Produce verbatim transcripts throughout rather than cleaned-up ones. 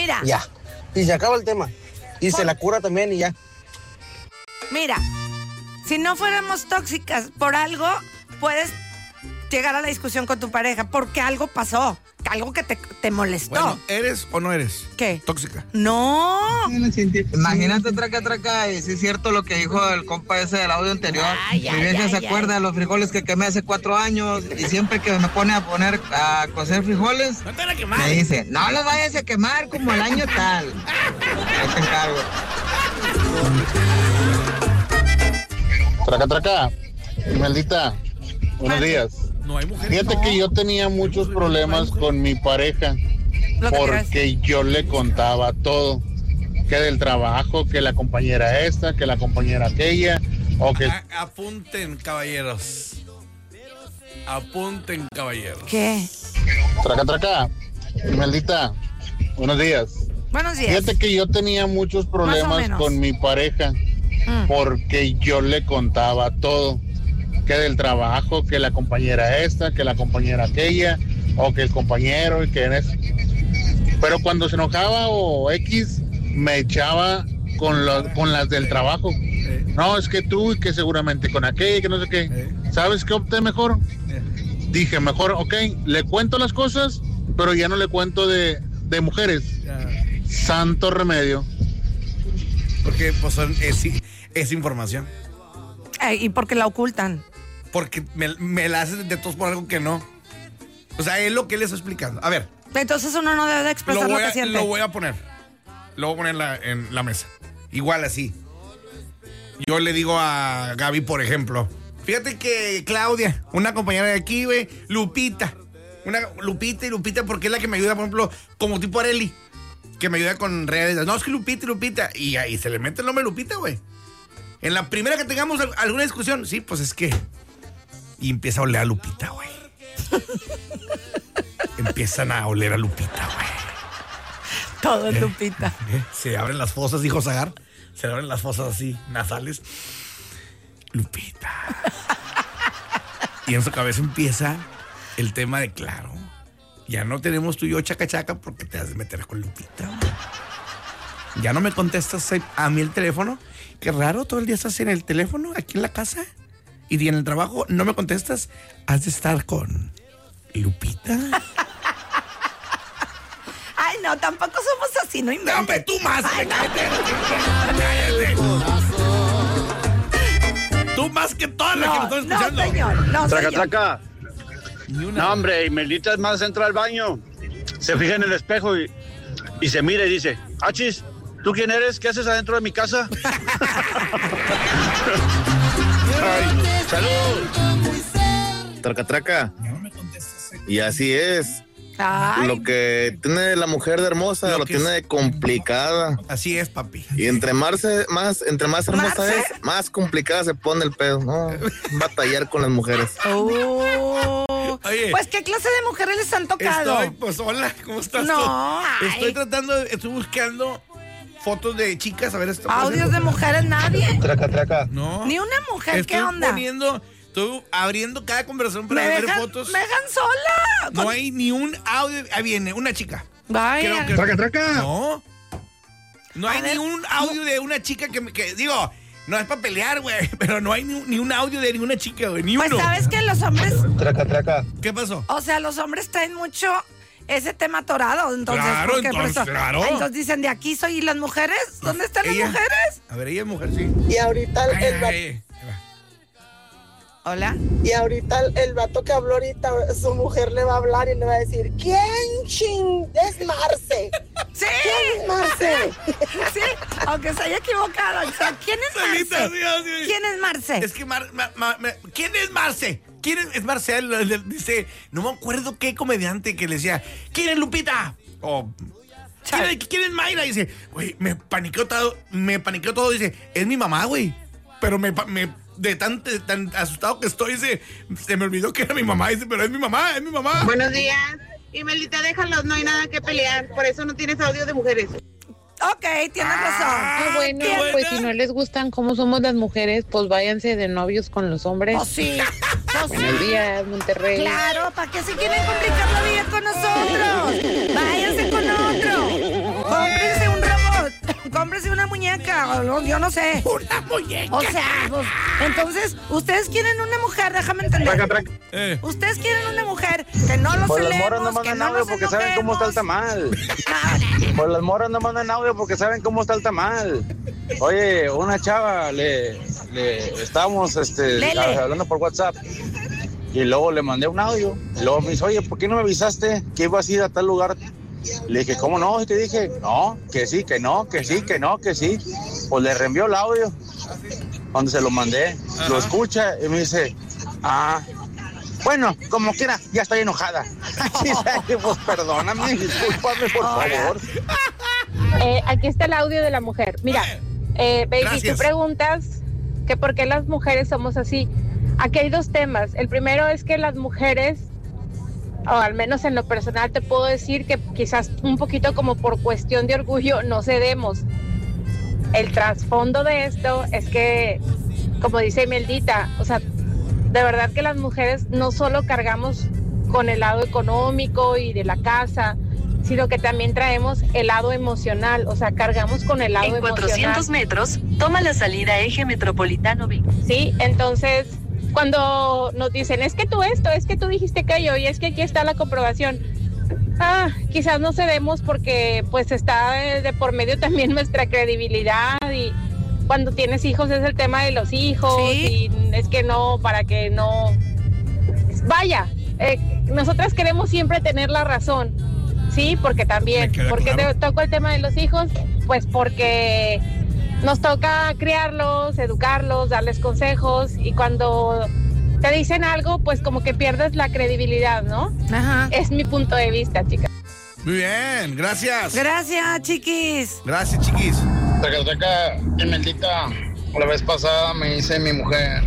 Mira. Ya. Y se acaba el tema. Y por... se la cura también y ya. Mira, si no fuéramos tóxicas por algo, puedes llegar a la discusión con tu pareja porque algo pasó, algo que te, te molestó. Bueno, ¿eres o no eres? ¿Qué? Tóxica. No. Imagínate, traca, traca, y si es cierto lo que dijo el compa ese del audio anterior. Ay, Mi ay, vieja ay, se ay. acuerda de los frijoles que quemé hace cuatro años y siempre que me pone a poner a cocer frijoles, No te van a quemar. me dice, no los vayas a quemar como el año tal. Ahí te encargo. Traca, traca, maldita, buenos días. No hay mujeres. Fíjate no. que yo tenía muchos problemas con mi pareja Lo que porque yo le contaba todo, que del trabajo, que la compañera esta, que la compañera aquella, o que... A- apunten, caballeros. Apunten, caballeros. ¿Qué? Traca, traca, maldita, buenos días. Buenos días. Fíjate que yo tenía muchos problemas menos. con mi pareja Mm. porque yo le contaba todo, que del trabajo, que la compañera esta, que la compañera aquella, o que el compañero y que en eso. Pero cuando se enojaba o X, me echaba con, lo- con las del trabajo. No, es que tú y que seguramente con aquella, que no sé qué. ¿Sabes qué opté mejor? Dije, mejor, ok, le cuento las cosas, pero ya no le cuento de, de mujeres. Ya. Santo remedio. Porque pues son, es, es información. Ay, ¿y por qué la ocultan? Porque me, me la hacen de todos por algo que no. O sea, es lo que les estoy explicando. A ver, Entonces uno no debe de lo expresar lo, voy, que a, siente. lo voy a poner. Lo voy a poner en la, en la mesa. Igual así. Yo le digo a Gaby, por ejemplo, fíjate que Claudia, una compañera de aquí, güey, Lupita. Una Lupita y Lupita porque es la que me ayuda, por ejemplo, como tipo Areli, que me ayuda con redes. No, es que Lupita y Lupita. Y ahí se le mete el nombre Lupita, güey. En la primera que tengamos al- alguna discusión, sí, pues es que... Y empieza a oler a Lupita, güey. Empiezan a oler a Lupita, güey. Todo es Eh, Lupita. eh, Se abren las fosas, dijo Zagar. Se abren las fosas así, nasales. Lupita. Y en su cabeza empieza el tema de claro. Ya no tenemos tú y yo chaca chaca porque te has de meter con Lupita. Ya no me contestas a mí el teléfono. Qué raro, todo el día estás en el teléfono, aquí en la casa. Y en el trabajo no me contestas. Has de estar con Lupita. Ay, no, tampoco somos así, no inventes. No, hombre, tú más. Ay, no. Cállate. Tú más que todas las que me No, están no, escuchando. señor, no, Traca, señor. traca. Ni una. No, hombre, Imelita es más, entra al baño, se fija en el espejo y, y se mira y dice, achis, ¿tú quién eres? ¿Qué haces adentro de mi casa? Ay, ¡salud! Traca, traca. Ya no me contestas. Y así es. Ay, Lo que tiene la mujer de hermosa, Lo lo, que tiene es- de complicada. Así es, papi. Y entre más, más, entre más hermosa Marce. es, más complicada se pone el pedo. No, batallar con las mujeres. oh. Oye. Pues, ¿qué clase de mujeres les han tocado? Estoy, pues hola, ¿cómo estás No, tú? ay. Estoy tratando, de- estoy buscando fotos de chicas, a ver esto. Audios de mujeres, nadie. Traca, traca. No. Ni una mujer, Estoy ¿qué onda? poniendo, estoy abriendo cada conversación para Me ver dejan, fotos. me dejan sola. No Con- hay ni un audio. Ahí viene, una chica. Vaya. Creo que- Traca, traca. No. No A hay ver, ni un audio de una chica que, me- que digo, no es para pelear, güey, pero no hay ni, un- ni un audio de ninguna chica, güey, ni Pues uno. sabes que los hombres, Traca, traca. ¿Qué pasó? o sea, los hombres traen mucho ese tema atorado. Entonces, Claro, ¿por qué? Por entonces, eso- claro. Entonces dicen, de aquí soy, ¿y las mujeres? ¿Dónde están Ella- las mujeres? A ver, ella es mujer, sí. Y ahorita el, Ay, el ay, va- ay, ahí va. Hola. y ahorita el, el vato que habló ahorita, su mujer le va a hablar y le va a decir, ¿quién ching es Marce? Sí. ¿Quién es Marce? Sí, aunque se haya equivocado. O sea, ¿quién es Solita, Marce? sí, así. ¿Quién es Marce? Es que Mar, Mar- Mar- Mar- ¿quién es Marce? ¿Quién es, es Marcel? Le- le- Dice, no me acuerdo qué comediante que le decía, ¿quién es Lupita? O ¿quién es, quién es Mayra? Dice, güey, me paniqueó todo, me paniqueó todo, dice, es mi mamá, güey. Pero me, pa- me de tan, de tan asustado que estoy, dice, se me olvidó que era mi mamá, dice, pero es mi mamá, es mi mamá. Buenos días. Imelita, déjalos, no hay nada que pelear. Por eso no tienes audio de mujeres. Ok, tienes razón. Ah, bueno, qué buena. pues si no les gustan cómo somos las mujeres, pues váyanse de novios con los hombres. Pues sí. Pues sí. Buenos días, Monterrey. Claro, ¿para qué se quieren complicar la vida con nosotros? Váyanse con otro. muñeca, o yo no sé. Una muñeca. O sea, pues, entonces, ustedes quieren una mujer, déjame entender. Traca, traca. Eh. Ustedes quieren una mujer que no los Pues las celemos, morras no que mandan no audio nos porque saben cómo está el tamal. Pues las morras no mandan audio porque saben cómo está el tamal. Oye, una chava le, le estábamos este, Lele. hablando por WhatsApp y luego le mandé un audio. Y luego me dice, oye, ¿por qué no me avisaste que ibas a ir a tal lugar? Le dije, ¿cómo no? Y te dije, no, que sí, que no, que sí, que no, que sí. Pues le reenvió el audio cuando se lo mandé. Ajá. Lo escucha y me dice, ah, bueno, como quiera, ya estoy enojada. Sí, pues perdóname, discúlpame, por favor. Eh, aquí está el audio de la mujer. Mira, eh, baby, Gracias. tú preguntas que por qué las mujeres somos así. Aquí hay dos temas. El primero es que las mujeres, o al menos en lo personal te puedo decir que quizás un poquito como por cuestión de orgullo no cedemos. El trasfondo de esto es que, como dice Imeldita, o sea, de verdad que las mujeres no solo cargamos con el lado económico y de la casa, sino que también traemos el lado emocional, o sea, cargamos con el lado En emocional. cuatrocientos metros, toma la salida Eje Metropolitano Vic. Sí, entonces, cuando nos dicen, es que tú esto, es que tú dijiste aquello, y es que aquí está la comprobación, ah, quizás no cedemos porque pues está de, de por medio también nuestra credibilidad, y cuando tienes hijos es el tema de los hijos, Sí. y es que no, para que no... Vaya, eh, nosotras queremos siempre tener la razón, sí, porque también, Me queda porque claro. te toco el tema de los hijos, pues porque nos toca criarlos, educarlos, darles consejos, y cuando te dicen algo, pues como que pierdes la credibilidad, ¿no? Ajá. Es mi punto de vista, chicas. Muy bien, gracias. Gracias, chiquis. Gracias, chiquis. Traca, traca, Imeldita, la vez pasada me dice mi mujer,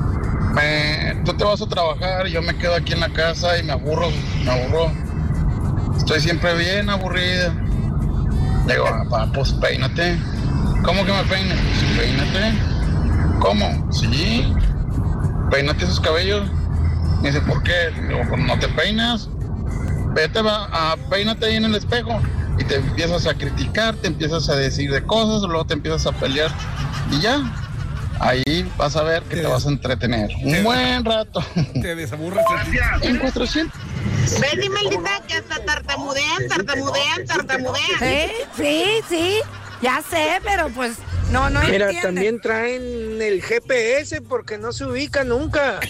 me, tú te vas a trabajar, yo me quedo aquí en la casa y me aburro, me aburro. Estoy siempre bien aburrida. Le digo, papá, pues peínate. ¿Cómo que me peine? Pues peínate. ¿Cómo? Sí. Peínate esos cabellos. Me dice, ¿por qué? Le digo, pues no te peinas. Vete va, a peínate ahí en el espejo. Y te empiezas a criticar, te empiezas a decir de cosas, luego te empiezas a pelear. Y ya. Ahí vas a ver que te vas a entretener. Un buen rato. Te desaburres. En cuatrocientos. Ven, Imeldita, que hasta tartamudean, tartamudean, tartamudean. Sí, sí, sí, ya sé, pero pues no, no Mira, entienden. también traen el G P S porque no se ubica nunca.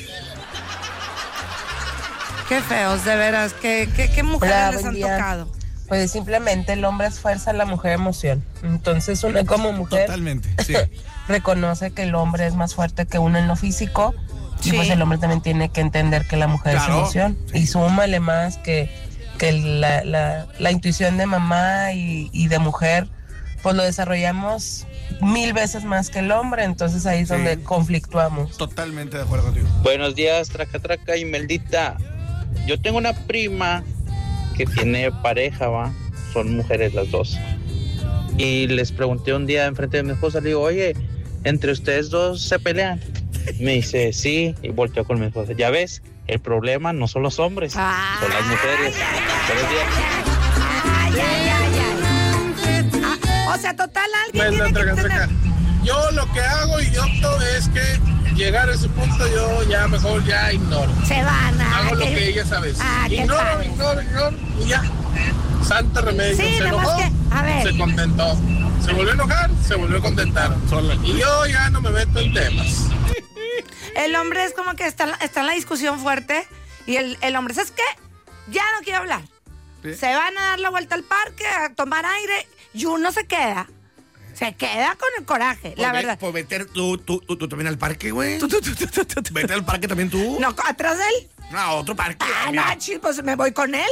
Qué feos, de veras, qué, qué, qué mujeres Hola, les buen han día. tocado. Pues simplemente el hombre es fuerza, la mujer emoción. Entonces una como mujer Totalmente, sí. reconoce que el hombre es más fuerte que uno en lo físico. Sí. Y pues el hombre también tiene que entender que la mujer Claro. es emoción. Y súmale más que, que la, la, la intuición de mamá y, y de mujer, pues lo desarrollamos mil veces más que el hombre. Entonces ahí es Sí. donde conflictuamos. Totalmente de acuerdo contigo. Buenos días, traca, traca y Meldita. Yo tengo una prima que tiene pareja, va, son mujeres las dos. Y les pregunté un día enfrente de mi esposa, le digo, oye, ¿entre ustedes dos se pelean? Me dice, sí, y volteó con mi esposa. Ya ves, el problema no son los hombres, son las mujeres. Buenos días. Ay, ay, ay, ay. Ah, o sea, total, alguien tiene que tener... Yo lo que hago y opto es que llegar a ese punto yo ya mejor ya ignoro. Se van a... Hago lo que ella sabe. Ah, qué Ignoro, padre. ignoro, ignoro y ya. Santa remedio. Sí, se nomás enojó, que, a ver. se contentó. Se volvió a enojar, se volvió a contentar. Y yo ya no me meto en temas. El hombre es como que está, en la- está en la discusión fuerte y el, el hombre, ¿sabes qué? Ya no quiero hablar. Sí. Se van a dar la vuelta al parque, a tomar aire y uno se queda. Se queda con el coraje, la Pues ve- verdad. Pues vete tú, tú, tú, tú también al parque, güey. Vete al parque también tú. No, atrás de él. No, a otro parque. Ah, no, chis, pues me voy con él.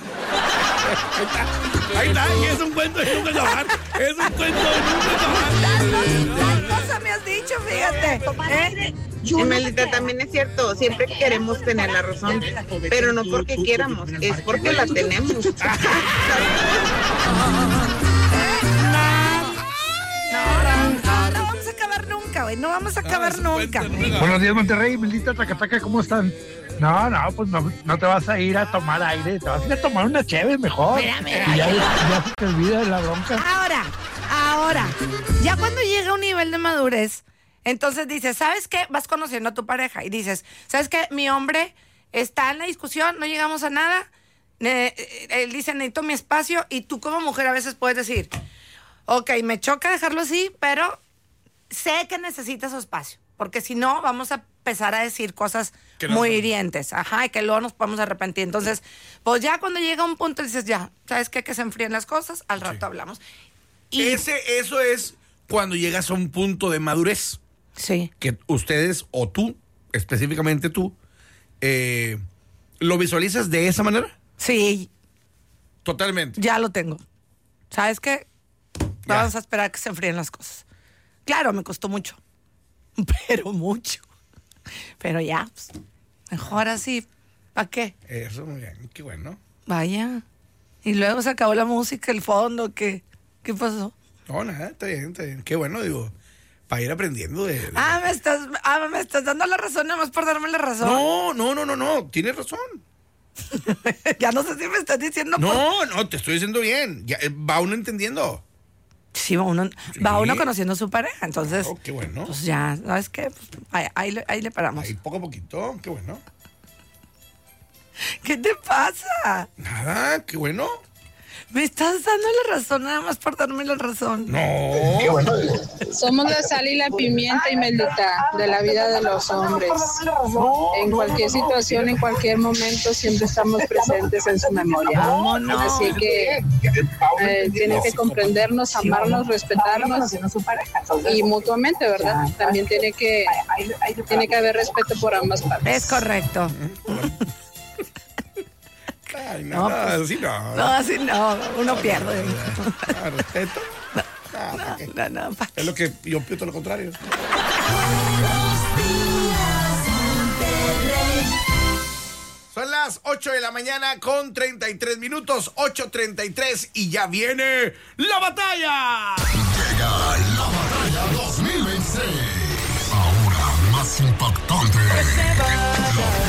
Ahí está, y es un cuento de nunca acabar. Es un cuento de nunca acabar. Tal cosa me has dicho, fíjate. ¿eh? Imelita, también es cierto, siempre queremos tener la razón, pero no porque quieramos, es porque la tenemos. No, no, no vamos a acabar nunca, güey. No vamos a acabar nunca. Buenos días, Monterrey, Melita, Tacataca, ¿cómo están? No, no, pues no, no te vas a ir a tomar aire, te vas a ir a tomar una cheve mejor. Mira, mira, y ya, mira. ya se te olvida de la bronca. Ahora, Ahora, ya cuando llega a un nivel de madurez, entonces dices, ¿sabes qué? Vas conociendo a tu pareja y dices, ¿sabes qué? Mi hombre está en la discusión, no llegamos a nada. Eh, él dice, necesito mi espacio, y tú como mujer a veces puedes decir, ok, me choca dejarlo así, pero sé que necesita su espacio, porque si no vamos a empezar a decir cosas no, muy hirientes, ajá, y que luego nos podemos arrepentir. Entonces, pues ya cuando llega un punto dices, ya, ¿sabes qué? Que se enfríen las cosas, al rato sí. hablamos. Y Ese, eso es cuando llegas a un punto de madurez. Sí. Que ustedes, o tú, específicamente tú, eh, ¿lo visualizas de esa manera? Sí. Totalmente. Ya lo tengo. ¿Sabes qué? Ya. Vamos a esperar a que se enfríen las cosas. Claro, me costó mucho. Pero mucho. Pero ya, pues, mejor así. ¿Para qué? Eso, muy bien. Qué bueno. Vaya. Y luego se acabó la música, el fondo. ¿Qué, qué pasó? No, nada, está bien, está bien. Qué bueno, digo, para ir aprendiendo de... de... Ah, me estás, ah, me estás dando la razón nada más por darme la razón. No, no, no, no, no. Tienes razón. Ya no sé si me estás diciendo... No, por... no, te estoy diciendo bien. Ya, va uno entendiendo. Sí, va uno, sí. va uno conociendo a su pareja, entonces... Oh, qué bueno. Pues ya, ¿sabes qué? Pues, ahí, ahí, le, ahí le paramos. Ahí poco a poquito, qué bueno. ¿Qué te pasa? Nada, qué bueno. Me estás dando la razón nada más por darme la razón. No. Qué bueno. Somos la sal y la pimienta, Imeldita, de la vida de los hombres. En cualquier situación, en cualquier momento, siempre estamos presentes en su memoria. Vámonos. Así que eh, tienen que comprendernos, amarnos, respetarnos y mutuamente, ¿verdad? También tiene que, tiene que haber respeto por ambas partes. Es correcto. Ay, no, no, pues, así no. No, así no, uno pierde. Ah, respeto. No, no, no, no, es lo que yo pienso lo contrario. Son las ocho de la mañana con treinta y tres minutos, ocho treinta y tres, y ya viene la batalla. Llega la batalla dos mil veintiséis. Ahora más impactante.